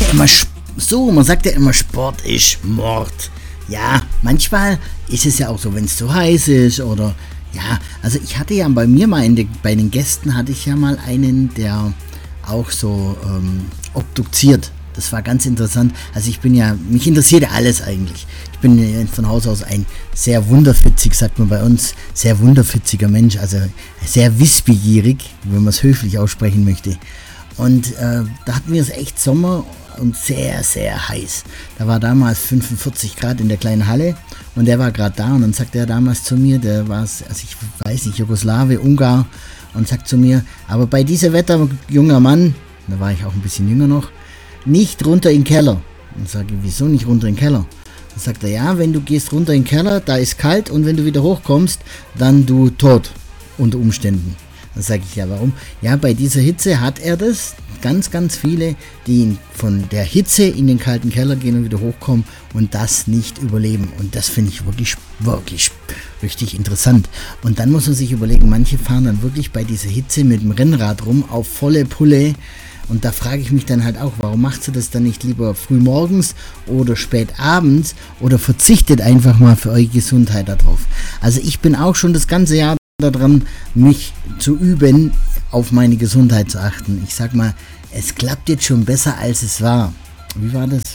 man sagt ja immer, Sport ist Mord. Ja, manchmal ist es ja auch so, wenn es zu heiß ist oder ja, also ich hatte ja bei mir mal bei den Gästen hatte ich ja mal einen, der auch so obduziert. Das war ganz interessant. Also mich interessiert ja alles eigentlich. Ich bin von Haus aus ein sehr wunderfitzig, sagt man bei uns, sehr wunderfitziger Mensch, also sehr wissbegierig, wenn man es höflich aussprechen möchte. Und da hatten wir es echt Sommer und sehr, sehr heiß. Da war damals 45 Grad in der kleinen Halle und der war gerade da und dann sagte er damals zu mir, der war, also ich weiß nicht, Jugoslawe, Ungar, und sagt zu mir, aber bei diesem Wetter, junger Mann, da war ich auch ein bisschen jünger noch, nicht runter in den Keller. Und sage ich, wieso nicht runter in den Keller? Dann sagt er, ja, wenn du gehst runter in den Keller, da ist kalt und wenn du wieder hochkommst, dann du tot unter Umständen. Dann sage ich, ja, warum? Ja, bei dieser Hitze hat er das. Ganz, ganz viele, die von der Hitze in den kalten Keller gehen und wieder hochkommen und das nicht überleben. Und das finde ich wirklich, wirklich richtig interessant. Und dann muss man sich überlegen, manche fahren dann wirklich bei dieser Hitze mit dem Rennrad rum auf volle Pulle. Und da frage ich mich dann halt auch, warum macht ihr das dann nicht lieber früh morgens oder spät abends oder verzichtet einfach mal für eure Gesundheit darauf. Also ich bin auch schon das ganze Jahr daran, mich zu üben, auf meine Gesundheit zu achten. Ich sag mal, es klappt jetzt schon besser, als es war. Wie war das?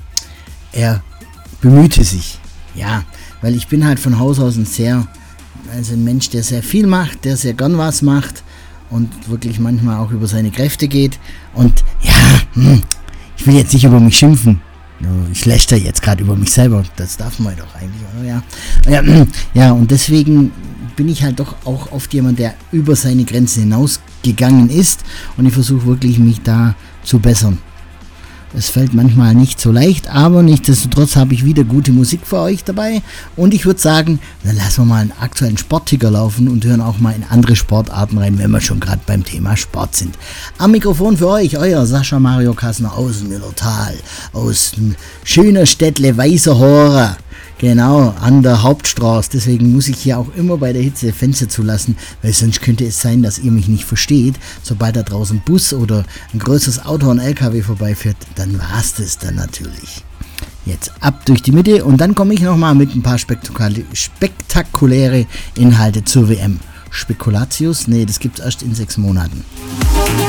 Er bemühte sich. Ja, weil ich bin halt von Haus aus ein Mensch, der sehr viel macht, der sehr gern was macht und wirklich manchmal auch über seine Kräfte geht. Und ja, ich will jetzt nicht über mich schimpfen. Ich läster jetzt gerade über mich selber. Das darf man doch eigentlich, oder? Ja, und deswegen bin ich halt doch auch oft jemand, der über seine Grenzen hinausgegangen ist. Und ich versuche wirklich, mich da zu bessern. Es fällt manchmal nicht so leicht, aber nichtsdestotrotz habe ich wieder gute Musik für euch dabei. Und ich würde sagen, dann lassen wir mal einen aktuellen Sportticker laufen und hören auch mal in andere Sportarten rein, wenn wir schon gerade beim Thema Sport sind. Am Mikrofon für euch, euer Sascha Mario Kassner aus dem Müllertal, aus dem schönen Städtle Weißerhora. Genau, an der Hauptstraße. Deswegen muss ich hier auch immer bei der Hitze Fenster zulassen, weil sonst könnte es sein, dass ihr mich nicht versteht. Sobald da draußen ein Bus oder ein größeres Auto, ein LKW vorbeifährt, dann war's das dann natürlich. Jetzt ab durch die Mitte und dann komme ich nochmal mit ein paar spektakuläre Inhalte zur WM. Spekulatius? Nee, das gibt's erst in 6 Monaten.